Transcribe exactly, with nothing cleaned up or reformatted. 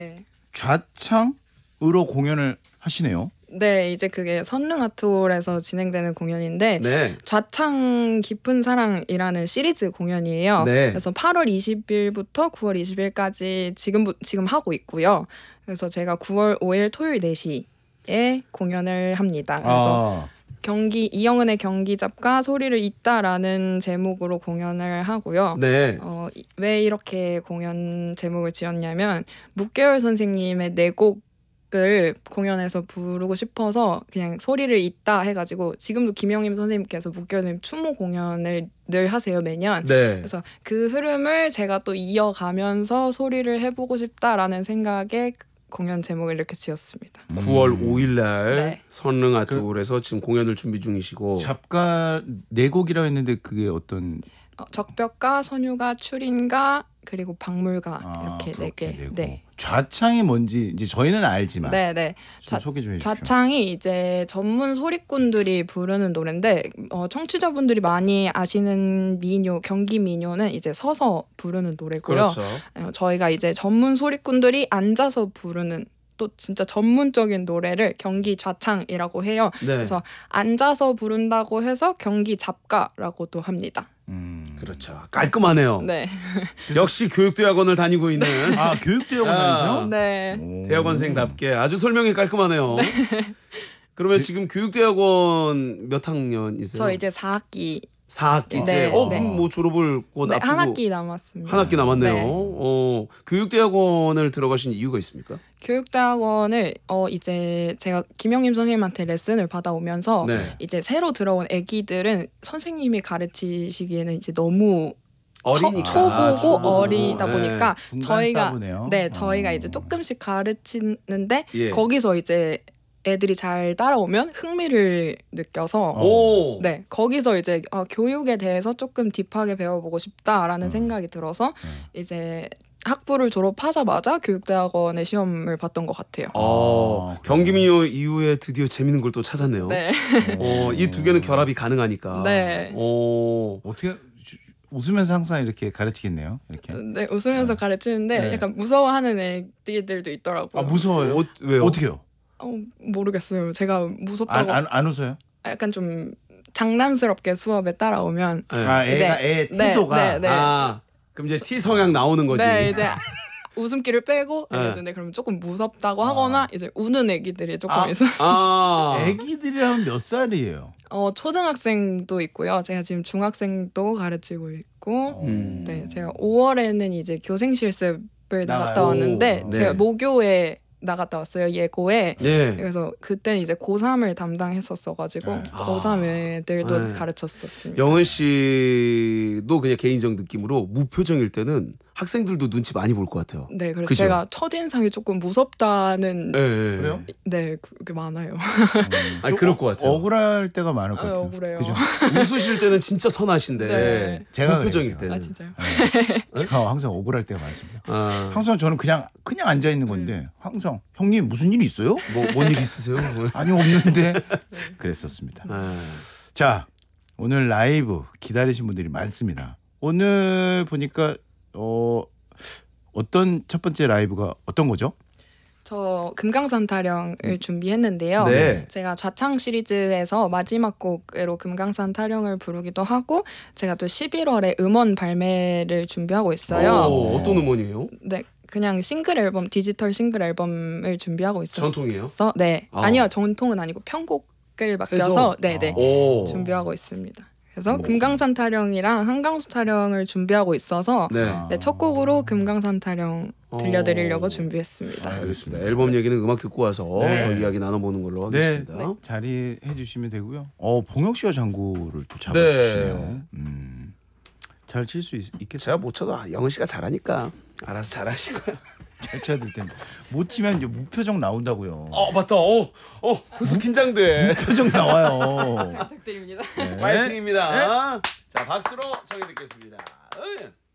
네. 좌창으로 공연을 하시네요. 네, 이제 그게 선릉아트홀에서 진행되는 공연인데 네. 좌창 깊은 사랑이라는 시리즈 공연이에요. 네. 그래서 팔월 이십일부터 구월 이십일까지 지금 지금 하고 있고요. 그래서 제가 구월 오일 토요일 네 시에 공연을 합니다. 그래서 아. 경기 이영은의 경기잡과 소리를 잇다라는 제목으로 공연을 하고요. 네. 어, 왜 이렇게 공연 제목을 지었냐면 묵계열 선생님의 네 곡을 공연에서 부르고 싶어서 그냥 소리를 잇다 해가지고 지금도 김영임 선생님께서 묵계열 선생님 추모 공연을 늘 하세요 매년. 네. 그래서 그 흐름을 제가 또 이어가면서 소리를 해보고 싶다라는 생각에 공연 제목을 이렇게 지었습니다. 구월 오일 날 네. 선릉아트홀에서 지금 공연을 준비 중이시고 잡가 네 곡이라고 했는데 그게 어떤 어, 적벽가, 선유가, 추린가 그리고 박물가 아, 이렇게 네 그렇게 개. 되고. 네. 좌창이 뭔지 이제 저희는 알지만 네, 네. 좀 좌- 소개 좀 해주십시오. 좌창이 이제 전문 소리꾼들이 부르는 노래인데 어, 청취자분들이 많이 아시는 민요, 경기 민요는 이제 서서 부르는 노래고요. 그렇죠. 어, 저희가 이제 전문 소리꾼들이 앉아서 부르는 또 진짜 전문적인 노래를 경기 좌창이라고 해요. 네. 그래서 앉아서 부른다고 해서 경기 잡가라고도 합니다. 음. 그렇죠. 깔끔하네요. 네. 역시 교육대학원을 다니고 있는 아 교육대학원 아. 다니세요? 네. 오. 대학원생답게 아주 설명이 깔끔하네요. 그러면 지금 교육대학원 몇 학년이세요? 저 이제 사 학기 사 학기째. 네, 어, 네. 그럼 뭐 졸업을 곧 네, 앞두고 한 학기 남았습니다. 한 학기 남았네요. 네. 어, 교육대학원을 들어가신 이유가 있습니까? 교육대학원을 어 이제 제가 김영임 선생님한테 레슨을 받아오면서 네. 이제 새로 들어온 애기들은 선생님이 가르치시기에는 이제 너무 어리니까. 초보고 아, 초보고. 어리다 네. 보니까 중간 저희가 사부네요. 네 저희가 어. 이제 조금씩 가르치는데 예. 거기서 이제 애들이 잘 따라오면 흥미를 느껴서 어. 오. 네 거기서 이제 아, 교육에 대해서 조금 딥하게 배워보고 싶다라는 어. 생각이 들어서 네. 이제 학부를 졸업하자마자 교육대학원의 시험을 봤던 것 같아요. 어, 아, 경기민요 이후에 드디어 재밌는 걸 또 찾았네요. 네. 어, 이 두 개는 결합이 가능하니까. 네. 어. 어떻게 웃으면서 항상 이렇게 가르치겠네요. 이렇게. 네, 웃으면서 가르치는데 네. 약간 무서워하는 애들도 있더라고요. 아 무서워요? 어, 왜요? 어떻게요? 어, 모르겠어요. 제가 안, 무섭다고 안, 안 웃어요? 약간 좀 장난스럽게 수업에 따라오면 네. 아 이제- 애가 애 네, 태도가 네, 네. 아, 그럼 이제 T 성향 나오는 거지. 네 이제 웃음기를 빼고 네. 이러는데 그러면 조금 무섭다고 하거나 이제 우는 애기들이 조금 아. 있어요. 아. 애기들이라면 몇 살이에요? 어 초등학생도 있고요. 제가 지금 중학생도 가르치고 있고 음. 네 제가 오월에는 이제 교생 실습을 나갔다 나가요. 왔는데 오. 제가 네. 모교에 나갔다 왔어요. 예고에. 네. 그래서 그때는 이제 고삼을 담당했었어가지고 네. 고삼 애들도 네. 가르쳤었습니다. 영은 씨도 그냥 개인적 느낌으로 무표정일 때는 학생들도 눈치 많이 볼 것 같아요. 네, 그래서 그죠? 제가 첫인상이 조금 무섭다는 네. 네. 그래요? 네 그게 많아요. 아니, 그럴 것 같아요. 억울할 때가 많을 것 아, 같아요. 억울해요. 그죠? 웃으실 때는 진짜 선하신데 네. 제가 무표정일 그래요, 때는. 아 진짜요? 네. 제가 항상 억울할 때가 많습니다. 아, 항상 저는 그냥 그냥 앉아 있는 건데 항상 형님 무슨 일 있어요? 뭐, 뭔 일 있으세요? 아니 없는데 그랬었습니다. 아, 자 오늘 라이브 기다리신 분들이 많습니다. 오늘 보니까 어 어떤 첫 번째 라이브가 어떤 거죠? 저 금강산 타령을 준비했는데요. 네. 제가 좌창 시리즈에서 마지막 곡으로 금강산 타령을 부르기도 하고 제가 또 십일월에 음원 발매를 준비하고 있어요. 오, 어떤 음원이에요? 네, 그냥 싱글 앨범, 디지털 싱글 앨범을 준비하고 있어요. 전통이에요? 그래서 네, 아. 아니요 전통은 아니고 편곡을 맡겨서 네네 오. 준비하고 있습니다. 그래서 뭐. 금강산 타령이랑 한강수 타령을 준비하고 있어서 네. 아. 네, 첫 곡으로 금강산 타령 들려드리려고 오. 준비했습니다. 아, 알겠습니다. 앨범 얘기는 음악 듣고 와서 네. 더 이야기 나눠보는 걸로 네, 하겠습니다. 자리해 주시면 되고요. 어 봉혁 씨가 장구를 또 잡아주시네요. 네. 음, 잘 칠 수 있겠어요? 제가 못 쳐도 아, 영은 씨가 잘하니까 알아서 잘하시고요. 잘 쳐야 될 텐데 못 치면 이제 무표정 나온다고요. 어 맞다. 어, 어 벌써 긴장돼. 무표정 나와요. 잘 부탁드립니다. 네. 파이팅입니다. 자 박수로 청해 듣겠습니다. 응.